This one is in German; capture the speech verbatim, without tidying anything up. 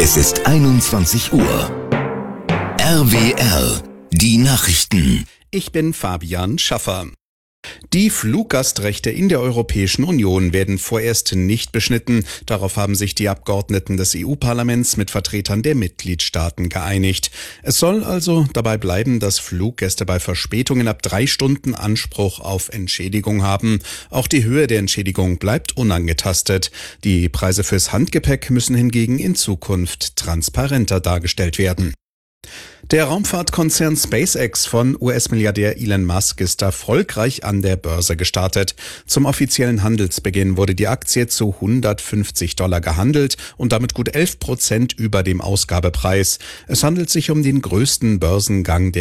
Es ist einundzwanzig Uhr. R W R, die Nachrichten. Ich bin Fabian Schaffer. Die Fluggastrechte in der Europäischen Union werden vorerst nicht beschnitten. Darauf haben sich die Abgeordneten des E U-Parlaments mit Vertretern der Mitgliedstaaten geeinigt. Es soll also dabei bleiben, dass Fluggäste bei Verspätungen ab drei Stunden Anspruch auf Entschädigung haben. Auch die Höhe der Entschädigung bleibt unangetastet. Die Preise fürs Handgepäck müssen hingegen in Zukunft transparenter dargestellt werden. Der Raumfahrtkonzern SpaceX von U S-Milliardär Elon Musk ist erfolgreich an der Börse gestartet. Zum offiziellen Handelsbeginn wurde die Aktie zu hundertfünfzig Dollar gehandelt und damit gut elf Prozent über dem Ausgabepreis. Es handelt sich um den größten Börsengang der